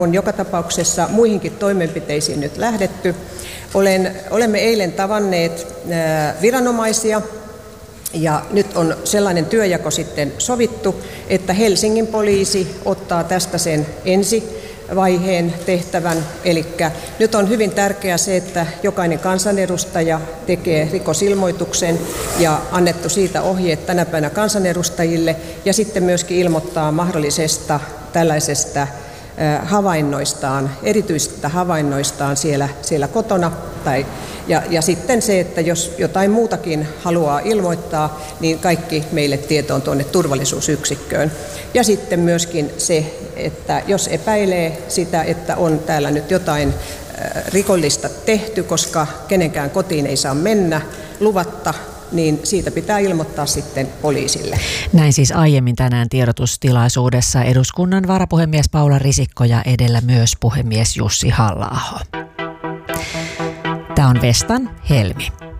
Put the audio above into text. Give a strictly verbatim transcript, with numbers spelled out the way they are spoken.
On joka tapauksessa muihinkin toimenpiteisiin nyt lähdetty. Olen, olemme eilen tavanneet ää, viranomaisia ja nyt on sellainen työjako sitten sovittu, että Helsingin poliisi ottaa tästä sen ensivaiheen tehtävän. Eli nyt on hyvin tärkeää se, että jokainen kansanedustaja tekee rikosilmoituksen ja annettu siitä ohjeet tänä päivänä kansanedustajille ja sitten myöskin ilmoittaa mahdollisesta tällaisesta havainnoistaan, erityisistä havainnoistaan siellä, siellä kotona. Tai, ja, ja sitten se, että jos jotain muutakin haluaa ilmoittaa, niin kaikki meille tietoon tuonne turvallisuusyksikköön. Ja sitten myöskin se, että jos epäilee sitä, että on täällä nyt jotain rikollista tehty, koska kenenkään kotiin ei saa mennä luvatta, niin siitä pitää ilmoittaa sitten poliisille. Näin siis aiemmin tänään tiedotustilaisuudessa eduskunnan varapuhemies Paula Risikko ja edellä myös puhemies Jussi Halla-aho. Tämä on Vestan Helmi.